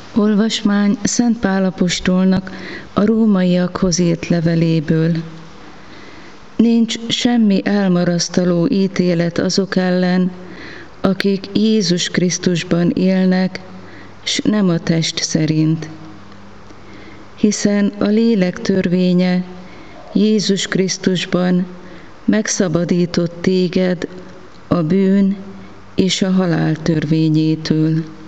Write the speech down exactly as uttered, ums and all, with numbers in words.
Olvasmány Szent Pál apostolnak a rómaiakhoz írt leveléből. Nincs semmi elmarasztaló ítélet azok ellen, akik Jézus Krisztusban élnek, s nem a test szerint. Hiszen a lélek törvénye Jézus Krisztusban megszabadított téged a bűn és a halál törvényétől.